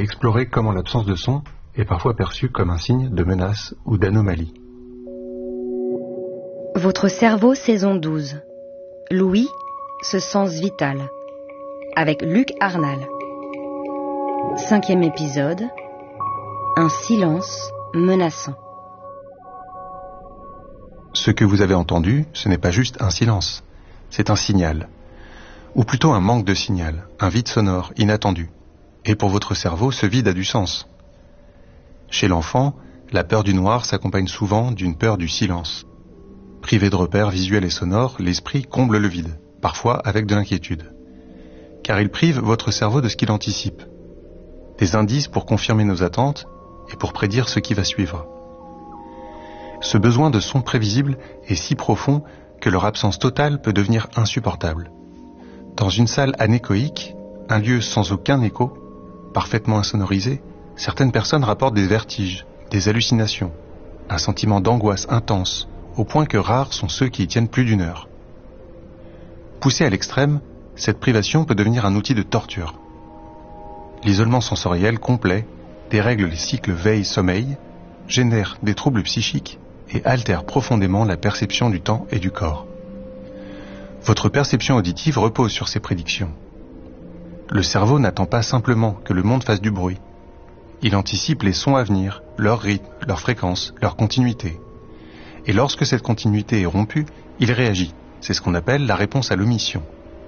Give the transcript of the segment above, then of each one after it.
explorer comment l'absence de son est parfois perçue comme un signe de menace ou d'anomalie. Votre cerveau, saison 12. Louis, ce sens vital. Avec Luc Arnal. 5e épisode. Un silence menaçant. Ce que vous avez entendu, ce n'est pas juste un silence, c'est un signal. Ou plutôt un manque de signal, un vide sonore, inattendu. Et pour votre cerveau, ce vide a du sens. Chez l'enfant, la peur du noir s'accompagne souvent d'une peur du silence. Privé de repères visuels et sonores, l'esprit comble le vide, parfois avec de l'inquiétude. Car il prive votre cerveau de ce qu'il anticipe. Des indices pour confirmer nos attentes et pour prédire ce qui va suivre. Ce besoin de son prévisible est si profond que leur absence totale peut devenir insupportable. Dans une salle anéchoïque, un lieu sans aucun écho, parfaitement insonorisé, certaines personnes rapportent des vertiges, des hallucinations, un sentiment d'angoisse intense, au point que rares sont ceux qui y tiennent plus d'1 heure. Poussée à l'extrême, cette privation peut devenir un outil de torture. L'isolement sensoriel complet dérègle les cycles veille-sommeil, génère des troubles psychiques et altère profondément la perception du temps et du corps. Votre perception auditive repose sur ces prédictions. Le cerveau n'attend pas simplement que le monde fasse du bruit. Il anticipe les sons à venir, leur rythme, leur fréquence, leur continuité. Et lorsque cette continuité est rompue, il réagit. C'est ce qu'on appelle la réponse à l'omission.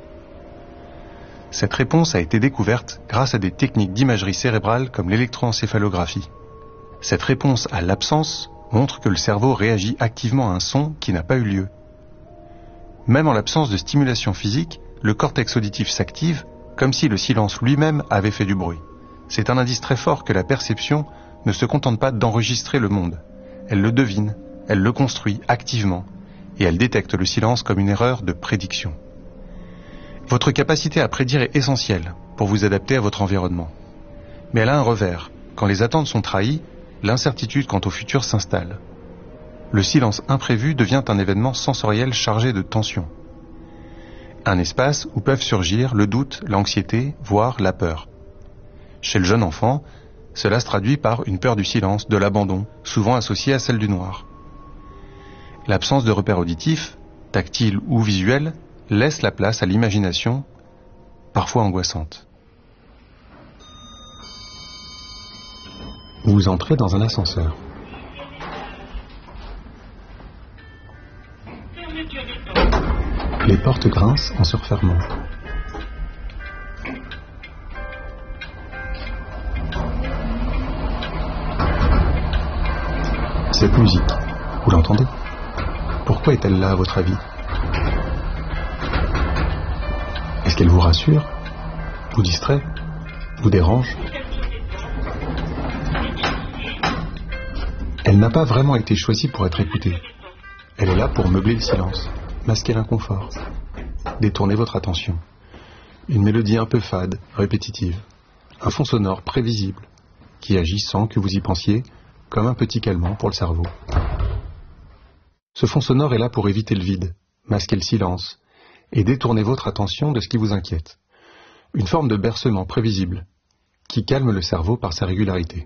Cette réponse a été découverte grâce à des techniques d'imagerie cérébrale comme l'électroencéphalographie. Cette réponse à l'absence montre que le cerveau réagit activement à un son qui n'a pas eu lieu. Même en l'absence de stimulation physique, le cortex auditif s'active comme si le silence lui-même avait fait du bruit. C'est un indice très fort que la perception ne se contente pas d'enregistrer le monde. Elle le devine, elle le construit activement et elle détecte le silence comme une erreur de prédiction. Votre capacité à prédire est essentielle pour vous adapter à votre environnement. Mais elle a un revers. Quand les attentes sont trahies, l'incertitude quant au futur s'installe. Le silence imprévu devient un événement sensoriel chargé de tension. Un espace où peuvent surgir le doute, l'anxiété, voire la peur. Chez le jeune enfant, cela se traduit par une peur du silence, de l'abandon, souvent associée à celle du noir. L'absence de repères auditifs, tactiles ou visuels, laisse la place à l'imagination, parfois angoissante. Vous entrez dans un ascenseur. Les portes grincent en se refermant. Cette musique, vous l'entendez? Pourquoi est-elle là à votre avis? Est-ce qu'elle vous rassure? Vous distrait? Vous dérange? Elle n'a pas vraiment été choisie pour être écoutée. Elle est là pour meubler le silence, masquer l'inconfort, détourner votre attention. Une mélodie un peu fade, répétitive, un fond sonore prévisible, qui agit sans que vous y pensiez, comme un petit calmant pour le cerveau. Ce fond sonore est là pour éviter le vide, masquer le silence, et détourner votre attention de ce qui vous inquiète. Une forme de bercement prévisible, qui calme le cerveau par sa régularité.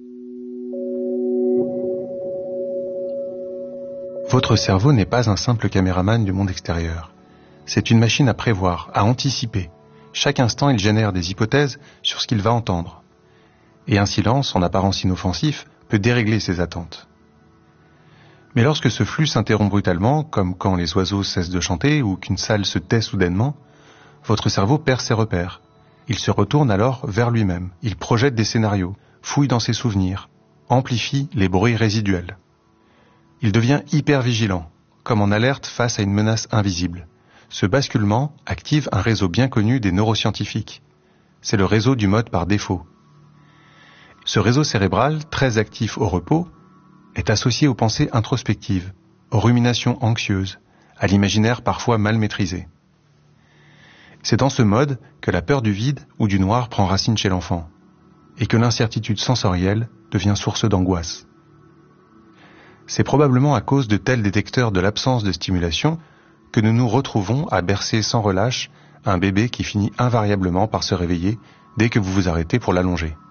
Votre cerveau n'est pas un simple caméraman du monde extérieur. C'est une machine à prévoir, à anticiper. Chaque instant, il génère des hypothèses sur ce qu'il va entendre. Et un silence, en apparence inoffensif, peut dérégler ses attentes. Mais lorsque ce flux s'interrompt brutalement, comme quand les oiseaux cessent de chanter ou qu'une salle se tait soudainement, votre cerveau perd ses repères. Il se retourne alors vers lui-même. Il projette des scénarios, fouille dans ses souvenirs, amplifie les bruits résiduels. Il devient hyper vigilant, comme en alerte face à une menace invisible. Ce basculement active un réseau bien connu des neuroscientifiques. C'est le réseau du mode par défaut. Ce réseau cérébral, très actif au repos, est associé aux pensées introspectives, aux ruminations anxieuses, à l'imaginaire parfois mal maîtrisé. C'est dans ce mode que la peur du vide ou du noir prend racine chez l'enfant, et que l'incertitude sensorielle devient source d'angoisse. C'est probablement à cause de tels détecteurs de l'absence de stimulation que nous nous retrouvons à bercer sans relâche un bébé qui finit invariablement par se réveiller dès que vous vous arrêtez pour l'allonger.